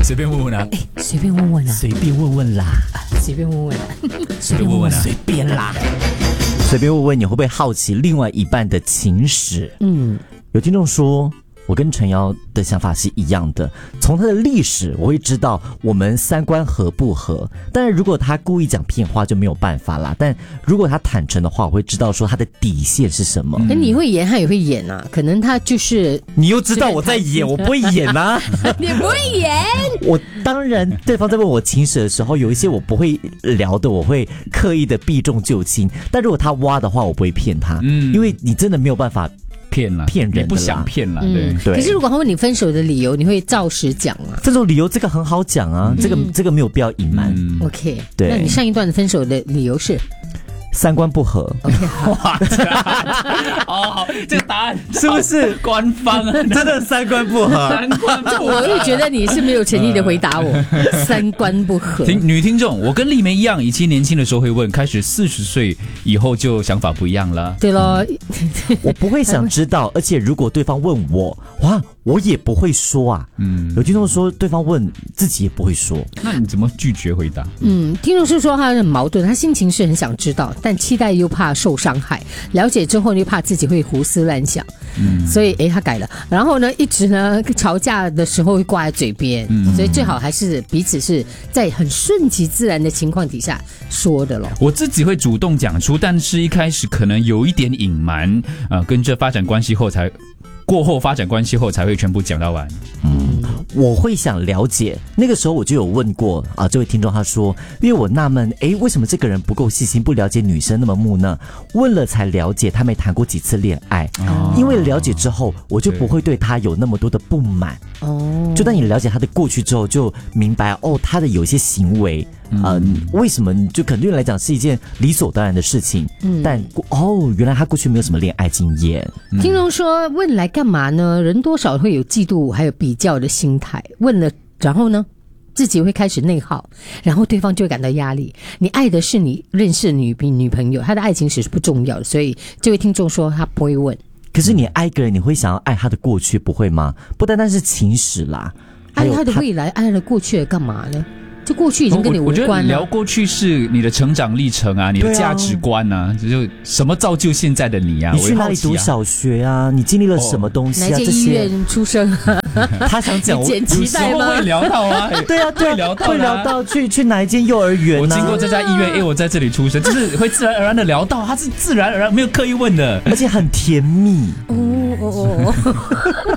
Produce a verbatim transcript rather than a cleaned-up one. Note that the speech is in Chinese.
随便问问啊， 哎，随便问问啊， 随便问问啦， 随便问问啊， 随便问问啊， 随便啦，随便问问你会不会好奇另外一半的情史？ 嗯， 有听众说，我跟陈瑶的想法是一样的，从他的历史我会知道我们三观合不合，但是如果他故意讲骗话就没有办法啦，但如果他坦诚的话，我会知道说他的底线是什么。 那、嗯、你会演他也会演啊，可能他就是你又知道我在演，我不会演啊你不会演， 我当然对方在问我情史的时候，有一些我不会聊的，我会刻意的避重就轻，但如果他挖的话，我不会骗他，嗯，因为你真的没有办法骗了， 骗人的啦， 你不想骗了， 嗯， 对对。 可是如果他问你分手的理由，你会照实讲吗？ 这种理由这个很好讲啊，嗯、这个这个没有必要隐瞒。 嗯、 OK， 对。 那你上一段的分手的理由是？ 三观不合。 OK， 好。 哇，哦，这个答案是不是官方啊？ 真的三观不合， 三观不合。 我会觉得你是没有诚意的回答我，三观不合。 听女听众，我跟丽梅一样，以前年轻的时候会问，开始四十岁以后就想法不一样了。 对咯， 嗯、我不会想知道，而且如果对方问我，哇，我也不会说啊。嗯，有听众说对方问自己也不会说， 那你怎么拒绝回答？ 嗯，听众是说他很矛盾，他心情是很想知道，但期待又怕受伤害，了解之后又怕自己会胡思乱想，嗯，所以诶他改了，然后呢一直呢吵架的时候会挂在嘴边，嗯，所以最好还是彼此是在很顺其自然的情况底下说的咯。 我自己会主动讲出，但是一开始可能有一点隐瞒，呃，跟着发展关系后才。过后发展关系后才会全部讲到完。 嗯，我会想了解，那个时候我就有问过啊，这位听众他说，因为我纳闷，诶，为什么这个人不够细心，不了解女生那么木讷？问了才了解，他没谈过几次恋爱，哦、因为了解之后，我就不会对他有那么多的不满。哦，就当你了解他的过去之后，就明白哦，他的有一些行为。嗯、呃，为什么就肯定来讲是一件理所当然的事情？嗯，但哦，原来他过去没有什么恋爱经验。 嗯、听众说问来干嘛呢？人多少会有嫉妒还有比较的心态，问了然后呢，自己会开始内耗，然后对方就会感到压力。你爱的是你认识的女女朋友，她的爱情史是不重要的，所以这位听众说他不会问。 可是你爱一个人，你会想要爱他的过去，不会吗？不单单是情史啦， 爱他的未来，爱他的过去干嘛呢？这过去已经跟你无关了。 我, 我觉得聊过去是你的成长历程啊，你的价值观啊，啊就什么造就现在的你啊？ 你去哪里读小学啊？你经历了什么东西啊？ 哪间医院出生啊？ 他想讲， 剪脐带吗？ 会聊到啊， 对啊，对啊， 会聊到、啊， 会聊到去去哪一间幼儿园、啊？ 我经过这家医院，哎，我在这里出生，就是会自然而然的聊到，他是自然而然没有刻意问的， 而且很甜蜜。 哦哦哦。